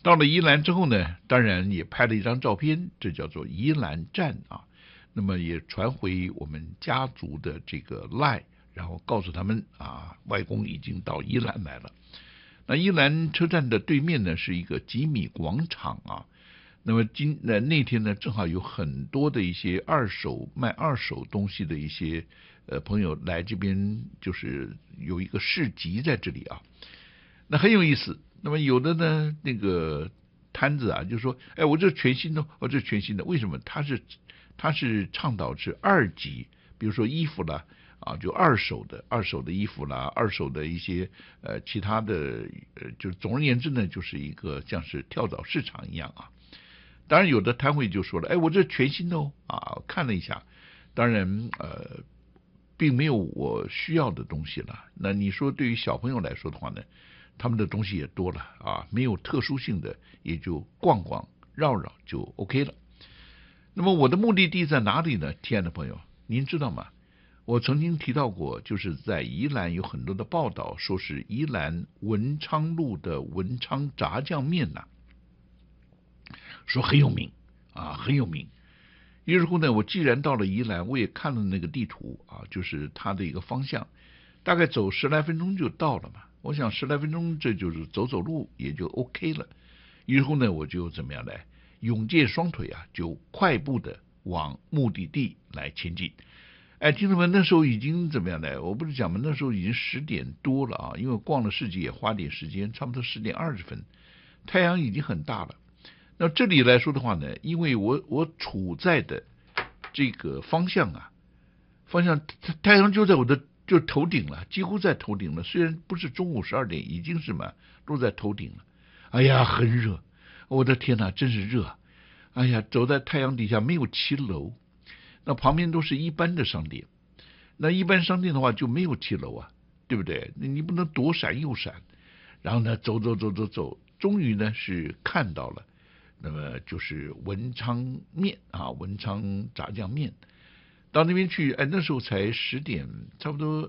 到了宜兰之后呢，当然也拍了一张照片，这叫做宜兰站啊。那么也传回我们家族的这个 LINE， 然后告诉他们啊，外公已经到宜兰来了。那宜兰车站的对面呢是一个吉米广场啊。那么那天呢，正好有很多的一些卖二手东西的一些朋友来这边，就是有一个市集在这里啊，那很有意思。那么有的呢，那个摊子啊，就说，哎，我这全新的，这全新的，为什么？他是倡导是二级，比如说衣服啦。啊，就二手的衣服啦，二手的一些其他的就是总而言之呢，就是一个像是跳蚤市场一样啊。当然有的摊位就说了，哎，我这全新的哦啊，看了一下，当然并没有我需要的东西了。那你说对于小朋友来说的话呢，他们的东西也多了啊，没有特殊性的也就逛逛绕绕就 OK 了。那么我的目的地在哪里呢？亲爱的朋友，您知道吗？我曾经提到过，就是在宜兰有很多的报道，说是宜兰文昌路的文昌炸酱面呐，说很有名啊，很有名。于是乎呢，我既然到了宜兰，我也看了那个地图啊，就是它的一个方向，大概走10来分钟就到了嘛。我想10来分钟，这就是走走路也就 OK 了。于是乎呢，我就怎么样呢？勇健双腿啊，就快步的往目的地来前进。哎，听众们，那时候已经怎么样呢？我不是讲吗？那时候已经10点多了啊，因为逛了市集也花点时间，差不多10点20分，太阳已经很大了。那这里来说的话呢，因为我处在的这个方向啊，太阳就在我的就头顶了，几乎在头顶了。虽然不是中午12点，已经是嘛，都在头顶了。哎呀，很热，我的天哪，真是热！哎呀，走在太阳底下，没有骑楼。那旁边都是一般的商店，那一般商店的话就没有骑楼啊，对不对？你不能躲闪右闪，然后呢走，终于呢是看到了，那么就是文昌面啊，文昌炸酱面。到那边去，哎，那时候才10点，差不多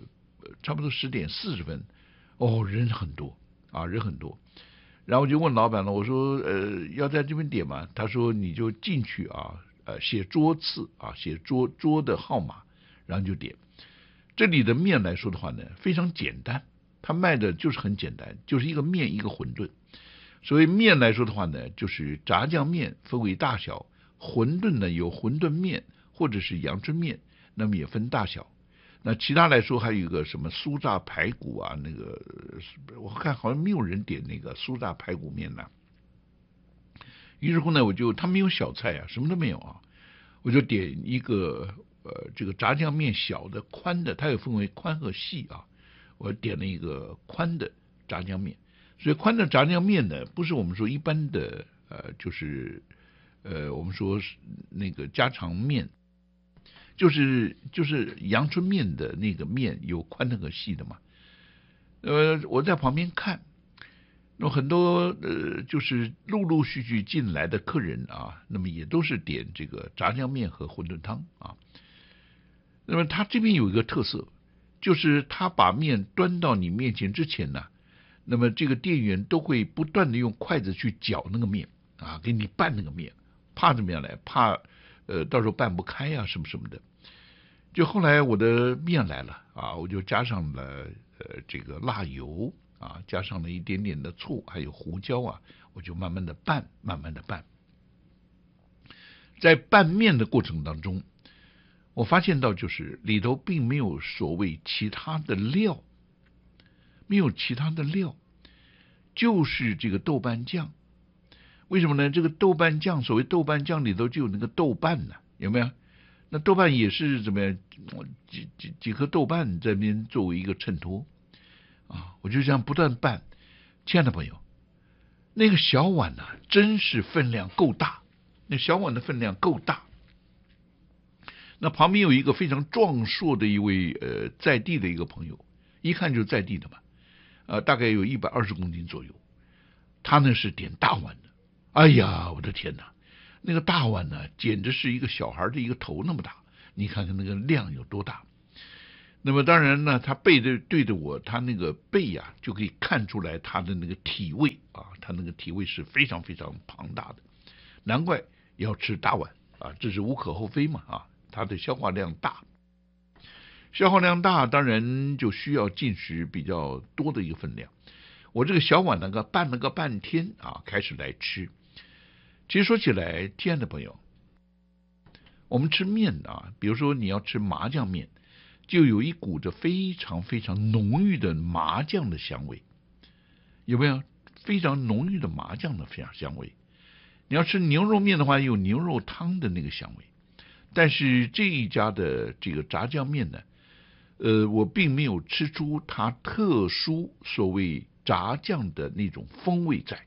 10点40分，哦，人很多啊，人很多。然后我就问老板了，我说要在这边点吗？他说你就进去啊。写桌次啊，写桌的号码，然后就点。这里的面来说的话呢，非常简单，它卖的就是很简单，就是一个面一个馄饨。所谓面来说的话呢，就是炸酱面分为大小，馄饨呢有馄饨面或者是阳春面，那么也分大小。那其他来说还有一个什么酥炸排骨啊，那个我看好像没有人点那个酥炸排骨面呢。于是乎呢，他没有小菜啊，什么都没有啊，我就点一个这个炸酱面小的宽的，它有分为宽和细啊，我点了一个宽的炸酱面。所以宽的炸酱面呢，不是我们说一般的就是我们说那个家常面，就是阳春面的那个面有宽的和细的嘛。我在旁边看。那么很多就是陆陆续续进来的客人啊，那么也都是点这个炸酱面和馄饨汤啊。那么他这边有一个特色，就是他把面端到你面前之前呢，那么这个店员都会不断的用筷子去搅那个面啊，给你拌那个面，怕怎么样来？怕到时候拌不开啊什么什么的。就后来我的面来了啊，我就加上了这个辣油。啊，加上了一点点的醋，还有胡椒啊，我就慢慢的拌。在拌面的过程当中，我发现到就是里头并没有所谓其他的料，就是这个豆瓣酱。为什么呢？这个豆瓣酱，所谓豆瓣酱里头就有那个豆瓣呢，有没有？那豆瓣也是怎么样？几颗豆瓣在那边作为一个衬托。啊，我就这样不断拌。亲爱的朋友，那个小碗呢，真是分量够大，那小碗的分量够大。那旁边有一个非常壮硕的一位在地的一个朋友，一看就是在地的嘛，大概有120公斤左右。他呢是点大碗的，哎呀，我的天哪，那个大碗呢，简直是一个小孩的一个头那么大。你看看那个量有多大。 那么当然呢，他背对着我，他那个背呀，就可以看出来他的那个体味啊，他那个体味是非常非常庞大的，难怪要吃大碗啊，这是无可厚非嘛啊，他的消化量大。消化量大，当然就需要进食比较多的一个分量。我这个小碗拌了个半天啊，开始来吃。其实说起来，亲爱的朋友，我们吃面啊，比如说你要吃麻酱面，就有一股着非常非常浓郁的麻酱的香味，有没有？非常浓郁的麻酱的香味。你要吃牛肉面的话，有牛肉汤的那个香味。但是这一家的这个炸酱面呢，我并没有吃出它特殊所谓炸酱的那种风味在，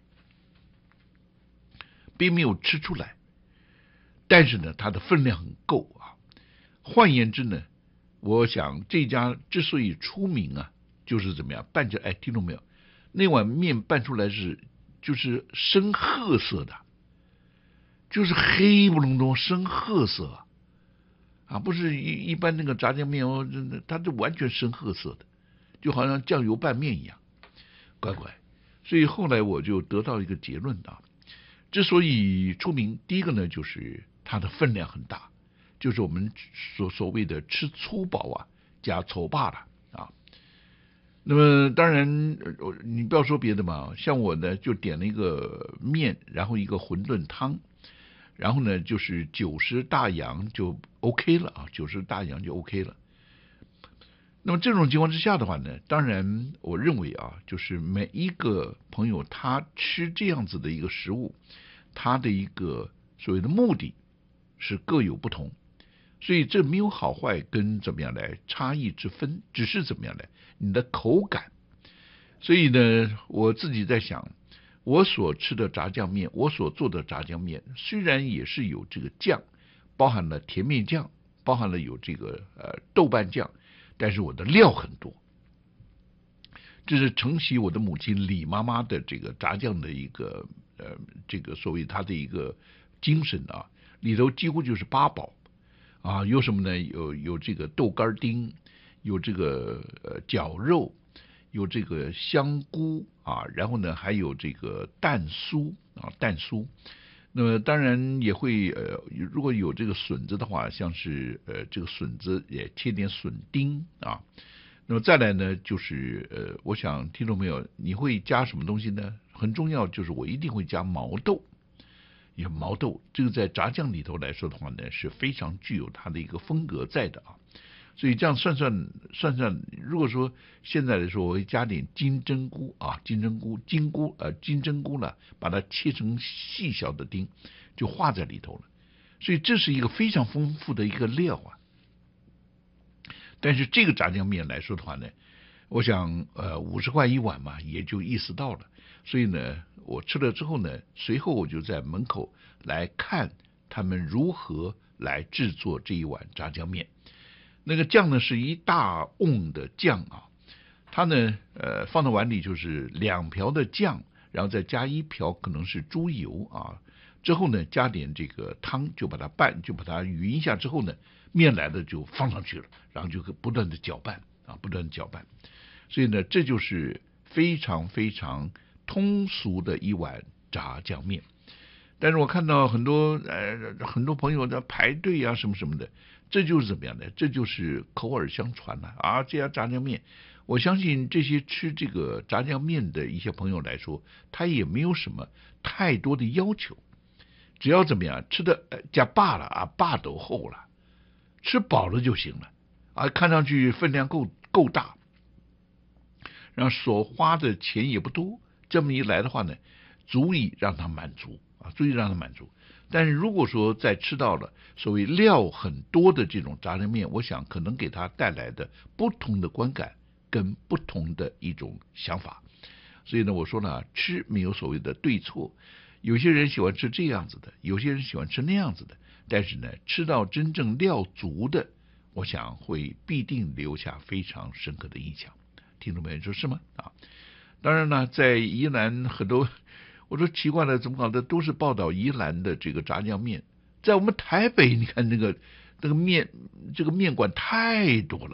并没有吃出来。但是呢，它的分量很够啊。换言之呢，我想这家之所以出名啊，就是怎么样拌着，听到没有？那碗面拌出来就是深褐色的，就是黑不隆咚深褐色啊，不是一般那个炸酱面哦，它就完全深褐色的，就好像酱油拌面一样，乖乖。所以后来我就得到一个结论啊，之所以出名，第一个呢就是它的分量很大，就是我们所谓的吃粗饱啊，加稠罢了啊。那么当然，你不要说别的嘛，像我呢就点了一个面，然后一个馄饨汤，然后呢就是90大洋就 OK 了啊，90大洋就 OK 了。那么这种情况之下的话呢，当然我认为啊，就是每一个朋友他吃这样子的一个食物，他的一个所谓的目的是各有不同，所以这没有好坏跟怎么样来差异之分，只是怎么样来你的口感。所以呢，我自己在想，我所吃的炸酱面，我所做的炸酱面，虽然也是有这个酱，包含了甜面酱，包含了有这个豆瓣酱，但是我的料很多。这是承袭我的母亲李妈妈的这个炸酱的一个这个所谓她的一个精神啊，里头几乎就是八宝啊，有什么呢？有这个豆干丁，有这个绞肉，有这个香菇啊，然后呢还有这个蛋酥啊，蛋酥。那么当然也会如果有这个笋子的话，像是这个笋子也切点笋丁啊。那么再来呢，就是我想听众朋友，你会加什么东西呢？很重要，就是我一定会加毛豆。有毛豆，这个在炸酱里头来说的话呢，是非常具有它的一个风格在的啊。所以这样算，如果说现在来说，我会加点金针菇啊，金针菇呢，把它切成细小的丁，就化在里头了。所以这是一个非常丰富的一个料啊。但是这个炸酱面来说的话呢，我想50块一碗嘛，也就意识到了。所以呢，我吃了之后呢，随后我就在门口来看他们如何来制作这一碗炸酱面。那个酱呢是一大瓮的酱啊，它呢放到碗里就是2瓢的酱，然后再加1瓢可能是猪油啊，之后呢加点这个汤，就把它匀一下之后呢，面来的就放上去了，然后就不断的搅拌啊，不断的搅拌。所以呢，这就是非常非常通俗的一碗炸酱面。但是我看到很多朋友在排队啊什么什么的，这就是怎么样的？这就是口耳相传了啊！这家炸酱面，我相信这些吃这个炸酱面的一些朋友来说，他也没有什么太多的要求，只要怎么样吃的加罢了啊，罢都厚了，吃饱了就行了啊，看上去分量够大，然后所花的钱也不多，这么一来的话呢，足以让他满足。足以让他满足。但是如果说再吃到了所谓料很多的这种炸酱面，我想可能给他带来的不同的观感跟不同的一种想法。所以呢，我说呢，吃没有所谓的对错，有些人喜欢吃这样子的，有些人喜欢吃那样子的，但是呢，吃到真正料足的，我想会必定留下非常深刻的印象。听众朋友说是吗？啊，当然呢，在宜兰很多。我说奇怪了，怎么搞的？都是报道宜兰的这个炸酱面，在我们台北，你看那个面，这个面馆太多了，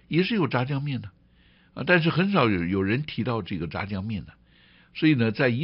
也是有炸酱面的但是很少有人提到这个炸酱面的，所以呢，在